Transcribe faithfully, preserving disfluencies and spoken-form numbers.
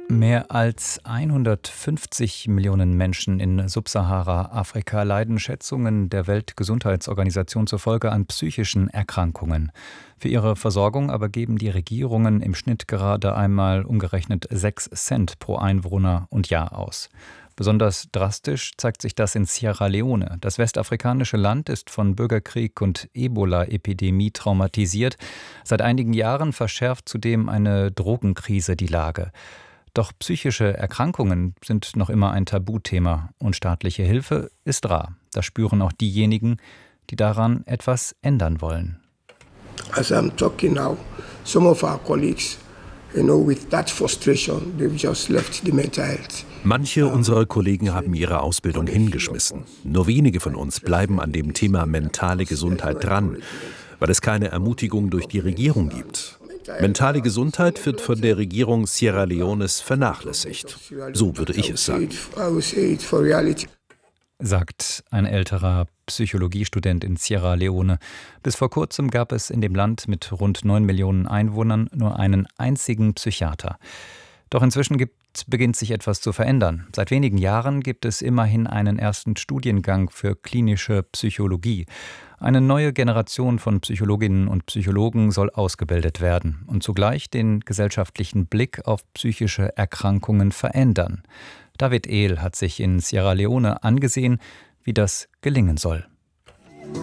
Mehr als hundertfünfzig Millionen Menschen in Subsahara-Afrika leiden Schätzungen der Weltgesundheitsorganisation zufolge an psychischen Erkrankungen. Für ihre Versorgung aber geben die Regierungen im Schnitt gerade einmal umgerechnet sechs Cent pro Einwohner und Jahr aus. Besonders drastisch zeigt sich das in Sierra Leone. Das westafrikanische Land ist von Bürgerkrieg und Ebola-Epidemie traumatisiert. Seit einigen Jahren verschärft zudem eine Drogenkrise die Lage. Doch psychische Erkrankungen sind noch immer ein Tabuthema und staatliche Hilfe ist rar. Das spüren auch diejenigen, die daran etwas ändern wollen. As I'm talking now, some of our colleagues, you know, with that frustration, they've just left the mental health. Manche unserer Kollegen haben ihre Ausbildung hingeschmissen. Nur wenige von uns bleiben an dem Thema mentale Gesundheit dran, weil es keine Ermutigung durch die Regierung gibt. Mentale Gesundheit wird von der Regierung Sierra Leones vernachlässigt. So würde ich es sagen. Sagt ein älterer Psychologiestudent in Sierra Leone. Bis vor kurzem gab es in dem Land mit rund neun Millionen Einwohnern nur einen einzigen Psychiater. Doch inzwischen gibt, beginnt sich etwas zu verändern. Seit wenigen Jahren gibt es immerhin einen ersten Studiengang für klinische Psychologie. Eine neue Generation von Psychologinnen und Psychologen soll ausgebildet werden und zugleich den gesellschaftlichen Blick auf psychische Erkrankungen verändern. David Ehl hat sich in Sierra Leone angesehen, wie das gelingen soll.